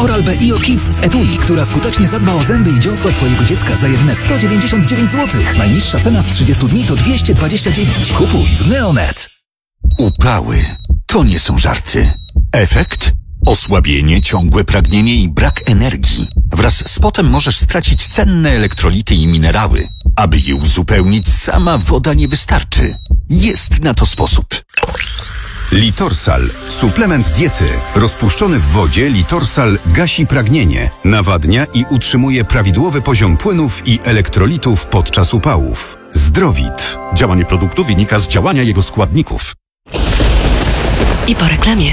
Oral-B IO Kids z etui, która skutecznie zadba o zęby i dziąsła twojego dziecka za jedyne 199 zł. Najniższa cena z 30 dni to 229. Kupuj w Neonet. Upały to nie są żarty. Efekt? Osłabienie, ciągłe pragnienie i brak energii. Wraz z potem możesz stracić cenne elektrolity i minerały. Aby je uzupełnić, sama woda nie wystarczy. Jest na to sposób. Litorsal. Suplement diety. Rozpuszczony w wodzie Litorsal gasi pragnienie, nawadnia i utrzymuje prawidłowy poziom płynów i elektrolitów podczas upałów. Zdrowit. Działanie produktu wynika z działania jego składników. I po reklamie.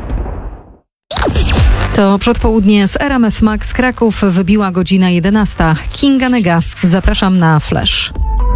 To przedpołudnie z RMF Max Kraków wybiła godzina 11. Kinga Nyga. Zapraszam na Flash.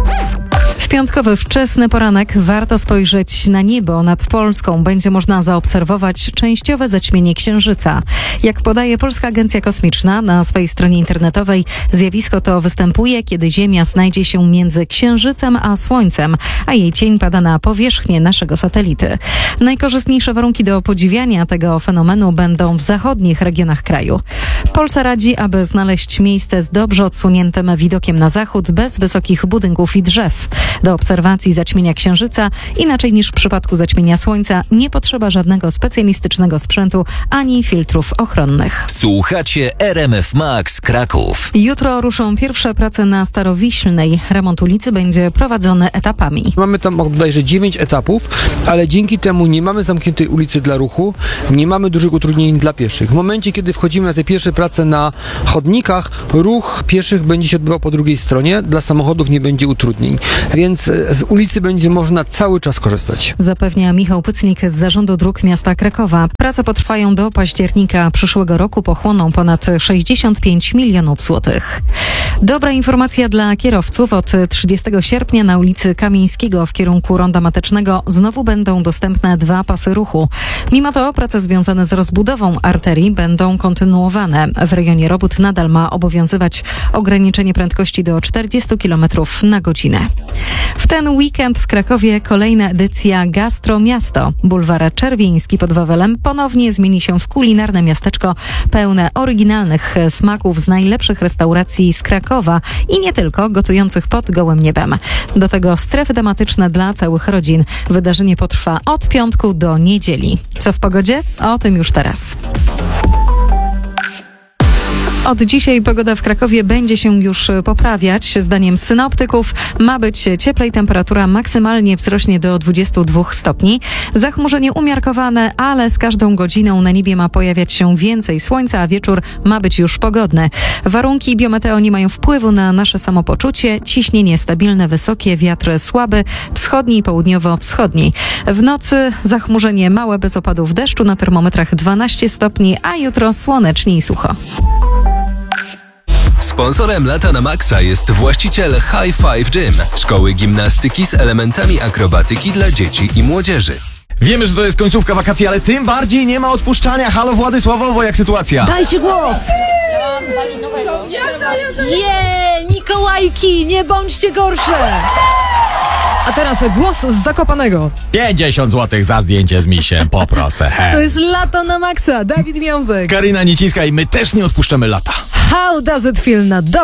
W piątkowy wczesny poranek warto spojrzeć na niebo nad Polską. Będzie można zaobserwować częściowe zaćmienie księżyca. Jak podaje Polska Agencja Kosmiczna na swojej stronie internetowej, zjawisko to występuje, kiedy Ziemia znajdzie się między Księżycem a Słońcem, a jej cień pada na powierzchnię naszego satelity. Najkorzystniejsze warunki do podziwiania tego fenomenu będą w zachodnich regionach kraju. Polsa radzi, aby znaleźć miejsce z dobrze odsuniętym widokiem na zachód, bez wysokich budynków i drzew. Do obserwacji zaćmienia księżyca, inaczej niż w przypadku zaćmienia słońca, nie potrzeba żadnego specjalistycznego sprzętu ani filtrów ochronnych. Słuchacie RMF Max Kraków. Jutro ruszą pierwsze prace na Starowiślnej. Remont ulicy będzie prowadzony etapami. Mamy tam bodajże 9 etapów, ale dzięki temu nie mamy zamkniętej ulicy dla ruchu, nie mamy dużych utrudnień dla pieszych. W momencie, kiedy wchodzimy na te pierwsze prace na chodnikach, ruch pieszych będzie się odbywał po drugiej stronie, dla samochodów nie będzie utrudnień. Więc z ulicy będzie można cały czas korzystać. Zapewnia Michał Pycnik z Zarządu Dróg Miasta Krakowa. Prace potrwają do października przyszłego roku, pochłoną ponad 65 milionów złotych. Dobra informacja dla kierowców. Od 30 sierpnia na ulicy Kamieńskiego w kierunku Ronda Matecznego znowu będą dostępne 2 pasy ruchu. Mimo to prace związane z rozbudową arterii będą kontynuowane. W rejonie robót nadal ma obowiązywać ograniczenie prędkości do 40 km na godzinę. W ten weekend w Krakowie kolejna edycja Gastro Miasto. Bulwar Czerwieński pod Wawelem ponownie zmieni się w kulinarne miasteczko pełne oryginalnych smaków z najlepszych restauracji z Krakowa i nie tylko, gotujących pod gołym niebem. Do tego strefy tematyczne dla całych rodzin. Wydarzenie potrwa od piątku do niedzieli. Co w pogodzie? O tym już teraz. Od dzisiaj pogoda w Krakowie będzie się już poprawiać. Zdaniem synoptyków ma być cieplej, temperatura maksymalnie wzrośnie do 22 stopni. Zachmurzenie umiarkowane, ale z każdą godziną na niebie ma pojawiać się więcej słońca, a wieczór ma być już pogodny. Warunki biometeo nie mają wpływu na nasze samopoczucie. Ciśnienie stabilne, wysokie, wiatr słaby, wschodni i południowo-wschodni. W nocy zachmurzenie małe, bez opadów deszczu, na termometrach 12 stopni, a jutro słonecznie i sucho. Sponsorem Lata na Maxa jest właściciel High Five Gym, szkoły gimnastyki z elementami akrobatyki dla dzieci i młodzieży. Wiemy, że to jest końcówka wakacji, ale tym bardziej nie ma odpuszczania. Halo Władysławowo, jak sytuacja? Dajcie głos! Mikołajki, nie bądźcie gorsze! A teraz głos z Zakopanego. 50 zł za zdjęcie z misiem, poproszę. To jest Lato na Maxa, Dawid Wiązek. Karina Nicińska i my też nie odpuszczamy lata. How does it feel na